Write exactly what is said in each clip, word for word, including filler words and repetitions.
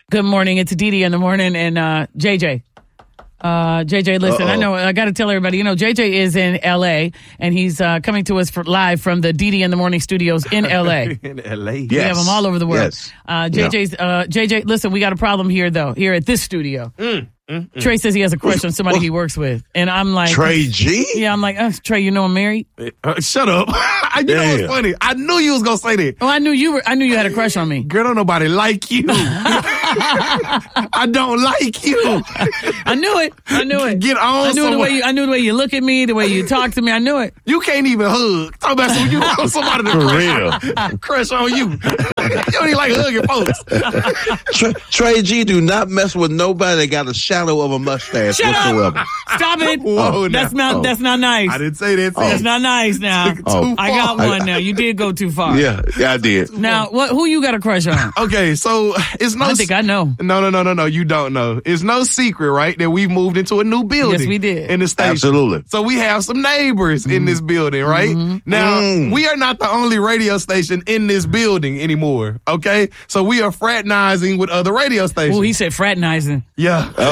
Good morning. It's Didi in the morning and uh, J J. Uh, J J, listen, Uh-oh. I know, I got to tell everybody, you know, J J is in L A and he's uh, coming to us for, live from the Didi in the Morning studios in L A. In L A? Yes. We have them all over the world. Yes. Uh, J J's, yeah. uh, J J, listen, we got a problem here, though, here at this studio. Mm. Mm, mm. Trey says he has a crush on somebody he works with. And I'm like... Trey G? Yeah, I'm like, uh, Trey, you know I'm married? Uh, shut up. You know what's funny? I knew you was going to say that. Oh, I knew you were. I knew you had a crush on me. Girl, don't nobody like you. I don't like you. I knew it. I knew it. Get on I knew, the way you, I knew the way you look at me, the way you talk to me. I knew it. You can't even hug. Talk about some, you want somebody to For crush, real. crush on you. You don't even like hugging folks. Trey, Trey G do not mess with nobody that got a shadow of a mustache Shut whatsoever. Up. Stop it. Whoa, that's now. not. That's not nice. I didn't say that. Oh. That's not nice. Now oh. I got one. Now you did go too far. Yeah, yeah, I did. Now, what? Who you got a crush on? Okay, so it's no. I think I know. No, no, no, no, no. You don't know. It's no secret, right? That we've moved into a new building. Yes, we did. In the station. Absolutely. So we have some neighbors mm. in this building, right? Mm-hmm. Now mm. we are not the only radio station in this building anymore. Okay, so we are fraternizing with other radio stations. Oh, he said fraternizing. Yeah. Oh.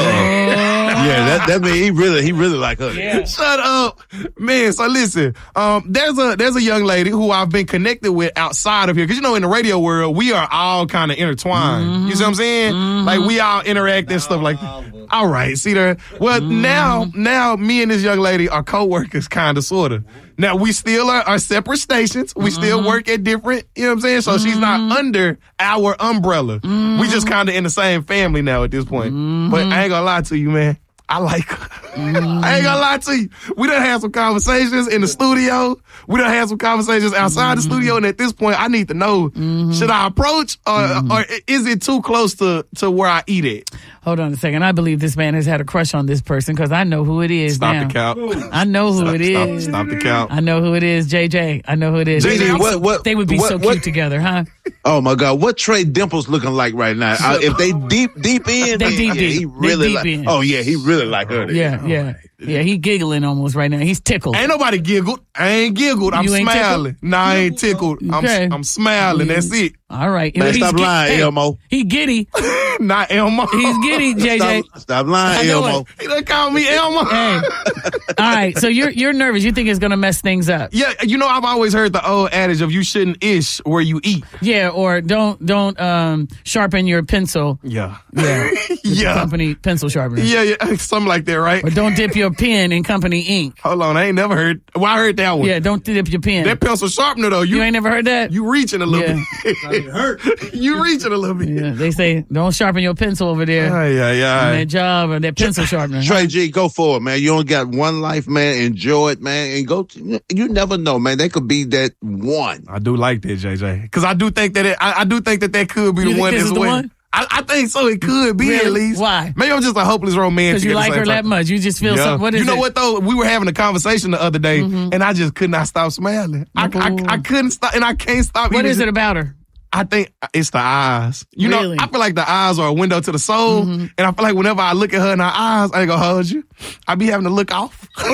Yeah, that that means he really he really like her. Yeah. Shut up, man. So listen, um, there's a there's a young lady who I've been connected with outside of here, because you know in the radio world we are all kind of intertwined. Mm-hmm. You see what I'm saying? Mm-hmm. Like we all interact and stuff like that. All right, see there. Well, mm-hmm. now now me and this young lady are co-workers, kind of, sort of. Now, we still are, are separate stations. We mm-hmm. still work at different, you know what I'm saying? So mm-hmm. she's not under our umbrella. Mm-hmm. We just kind of in the same family now at this point. Mm-hmm. But I ain't gonna lie to you, man. I like her. Mm-hmm. I ain't gonna lie to you. We done had some conversations in the studio. We done had some conversations outside mm-hmm. the studio. And at this point, I need to know, mm-hmm. should I approach or, mm-hmm. or is it too close to, to where I eat at? Hold on a second. I believe this man has had a crush on this person because I know who it is Stop now. the count. I know who stop, it is. Stop, stop the count. I know who it is. J J. I know who it is. J J, what, what, they would be what, so what, cute together, huh? Oh my God, what Trey Dimples looking like right now? Uh, if they deep deep in, they deep yeah, in. he really deep like. In. Oh yeah, he really like her. Yeah, yeah, right. yeah. He giggling almost right now. He's tickled. Ain't nobody giggled. I ain't giggled. I'm you smiling. Nah, I ain't tickled. Okay. I'm I'm smiling. That's it. All right. Man, He's stop gi- lying, hey, Elmo. He giddy. Not Elmo. He's giddy, J J. Stop, stop lying, Elmo. It. He done called me Elmo. Hey. All right. So you're you're nervous. You think it's gonna mess things up? Yeah. You know, I've always heard the old adage of you shouldn't ish where you eat. Yeah. Or don't don't um sharpen your pencil. Yeah. Yeah. yeah. Company pencil sharpener. Yeah. Yeah. Something like that, right? Or don't dip your pen in company ink. Hold on. I ain't never heard. Well, I heard that one. Yeah. Don't dip your pen. That pencil sharpener though. You, you ain't never heard that? You reaching a little yeah. bit. hurt. You reaching a little bit. Yeah. They say don't sharpen your pencil over there. Uh, yeah. Yeah. That job or that pencil sharpener. Trey huh? G, go for it, man. You only got one life, man. Enjoy it, man. And go. To, you never know, man. They could be that one. I do like that, J J, because I do think that it, I, I do think that that could be you the one as well. One? I, I think so. It could be really? at least. Why? Maybe I'm just a hopeless romantic. Because you like her time. that much. You just feel yeah. something. What is you know it? what though? We were having a conversation the other day, mm-hmm. and I just could not stop smiling. I, I, I couldn't stop, and I can't stop. What either. is it about her? I think it's the eyes. You really? know, I feel like the eyes are a window to the soul, mm-hmm. and I feel like whenever I look at her in her eyes, I ain't gonna hold you. I be having to look off. I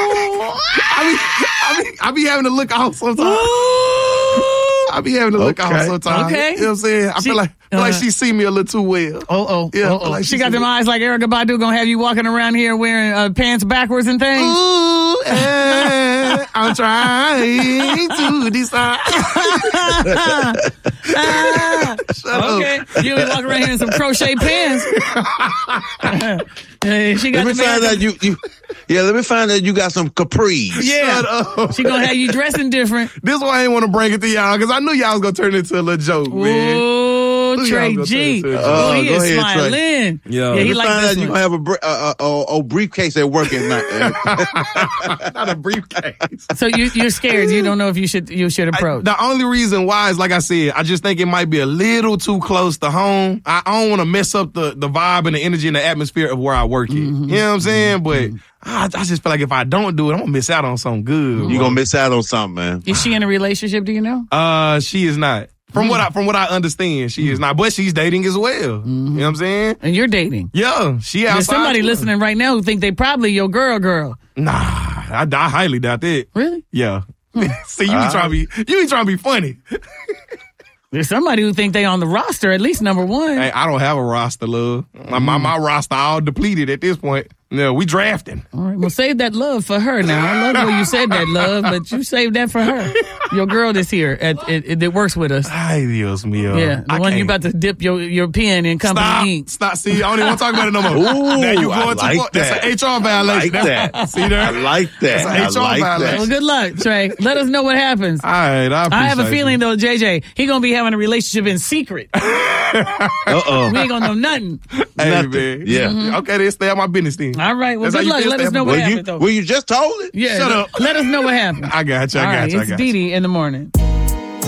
be, I be, I be having to look off sometimes. I be having to look okay. off sometimes. Okay. You know what I'm saying? I she, feel like feel uh, like she see me a little too well. Oh, oh. Yeah, oh, oh. like she, she got them me. eyes like Erykah Badu gonna have you walking around here wearing uh, pants backwards and things. Ooh, eh, I'm trying to decide. ah, okay. Up. You walk around here in some crochet pants. Uh, she got let me find out you, you, yeah. Let me find out you got some capris. Yeah, she gonna have you dressing different. This why I ain't want to bring it to y'all because I knew y'all was gonna turn it into a little joke, man. Ooh, Trey G. Oh, he is ahead, smiling. Yeah, yeah, he let me like find this out you gonna have a, br- uh, uh, uh, a briefcase at work at night. Not a briefcase. So you you're scared. You don't know if you should you should approach. I, the only reason why is like I said, I just think it might be a little too close to home. I, I don't want to mess up the the vibe and the energy and the atmosphere of where I work at. Mm-hmm. You know what I'm saying? But I, I just feel like if I don't do it, I'm gonna miss out on something good. You're gonna miss out on something, man. Is she in a relationship? Do you know? Uh, she is not. From mm. what I from what I understand, she mm. is not. But she's dating as well. Mm-hmm. You know what I'm saying? And you're dating. Yeah, she outside. There's somebody too. listening right now who think they probably your girl, girl. Nah, I, I highly doubt that. Really? Yeah. Hmm. See, you uh, be trying to be you be trying to be funny. There's somebody who think they on the roster, at least number one. Hey, I don't have a roster, love. My, my, my roster all depleted at this point. No, we drafting. All right, well, save that love for her now. I love the way you said that, love, but you saved that for her. Your girl that's here at, at, that works with us. Ay, Dios mío. Yeah, the I one can't. you about to dip your, your pen in company Stop. ink. Stop. See, I don't even want to talk about it no more. Ooh, now you I going like too far. That's that. an H R violation. I like that. See there? I like that. That's an I H R like violation. Well, that. good luck, Trey. Let us know what happens. All right, I, I have a appreciate feeling, you. though, J J, he going to be having a relationship in secret. Uh-oh. We ain't going to know nothing. Hey, Nothing. man. Yeah. Mm-hmm. Okay, then stay out my business then. All right, well, That's how good you luck. feel, Let us stay know out what Well, happened, you, though. well, you just told it. Yeah, Shut up. let us know what happened. I got you. I All got right, you. I it's got Dee you. Dee in the morning.